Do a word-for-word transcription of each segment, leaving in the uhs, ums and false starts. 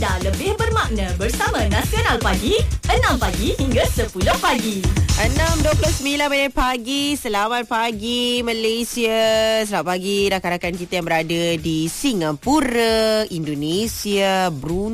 Pina lebih bermakna bersama Nasional Pagi, enam pagi hingga sepuluh pagi. enam dua puluh sembilan minit pagi. Selamat pagi Malaysia. Selamat pagi rakan-rakan kita yang berada di Singapura, Indonesia,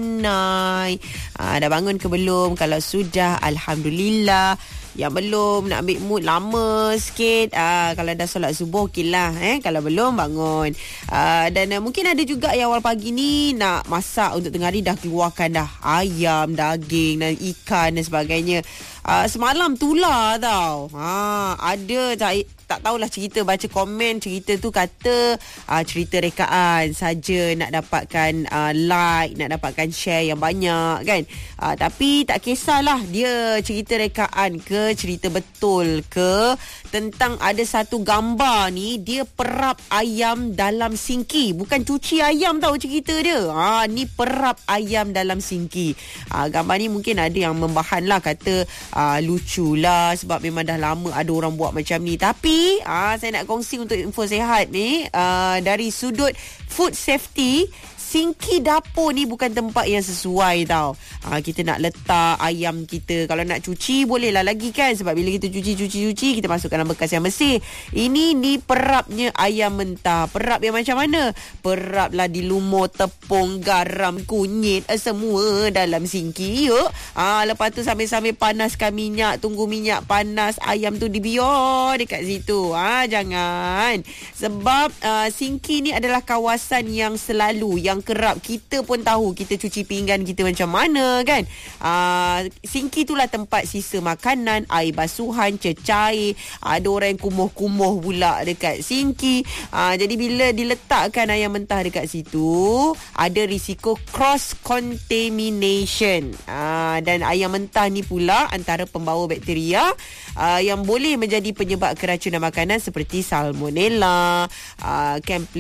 Brunei. Aa, dah bangun ke belum? Kalau sudah, Alhamdulillah. Yang belum, nak ambil mood lama sikit. Ah, kalau dah solat subuh, okey lah. Eh? Kalau belum, bangun. Ah, dan uh, mungkin ada juga yang awal pagi ni nak masak untuk tengah hari, dah keluarkan dah ayam, daging dan ikan dan sebagainya. Ah, semalam tular tau. Ah, ada tak, tak tahulah cerita, baca komen cerita tu kata uh, cerita rekaan saja nak dapatkan uh, like, nak dapatkan share yang banyak kan. Uh, tapi tak kisahlah dia cerita rekaan ke cerita betul ke, tentang ada satu gambar ni dia perap ayam dalam singki. Bukan cuci ayam tau cerita dia. Ha, ni perap ayam dalam singki. Ha, gambar ni mungkin ada yang membahan lah, kata uh, lucu lah sebab memang dah lama ada orang buat macam ni. Tapi Ah, saya nak kongsi untuk info sihat ni uh, dari sudut food safety. Singki dapur ni bukan tempat yang sesuai tau. Ha, kita nak letak ayam kita, kalau nak cuci bolehlah lagi kan, sebab bila kita cuci-cuci-cuci kita masukkan dalam bekas yang bersih. Ini ni perapnya ayam mentah. Perap yang macam mana? Perap lah di lumur tepung, garam, kunyit, eh, semua dalam singki yuk. Ha, lepas tu sambil-sambil panaskan minyak, tunggu minyak panas, ayam tu dibiar dekat situ. Ha, jangan. Sebab uh, singki ni adalah kawasan yang selalu, yang kerap kita pun tahu kita cuci pinggan kita macam mana kan. Aa, singki itulah tempat sisa makanan, air basuhan, cecair. Ada orang yang kumuh-kumuh pula dekat singki. Aa, jadi bila diletakkan ayam mentah dekat situ, ada risiko cross contamination. Aa, dan ayam mentah ni pula antara pembawa bakteria aa, yang boleh menjadi penyebab keracunan makanan seperti salmonella, aa,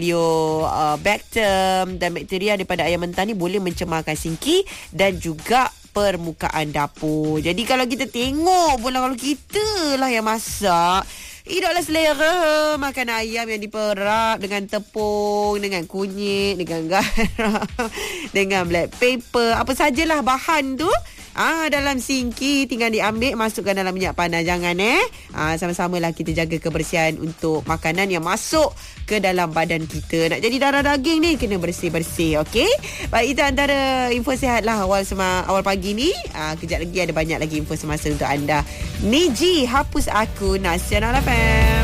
campylobacter dan bakteria daripada ayam mentah ni boleh mencemarkan singki dan juga permukaan dapur. Jadi kalau kita tengok pula, kalau kita lah yang masak, idaklah selera makan ayam yang diperap dengan tepung, dengan kunyit, dengan garam, dengan black pepper, apa sajalah bahan tu. Ah, dalam singki tinggal diambil, masukkan dalam minyak panas. Jangan eh. Ah, sama-samalah kita jaga kebersihan untuk makanan yang masuk ke dalam badan kita. Nak jadi darah daging ni kena bersih-bersih, okey? Baik, itu antara info sihat lah awal sema, awal pagi ni. Ah, kejap lagi ada banyak lagi info semasa untuk anda. Niji, hapus aku, Nasional F M.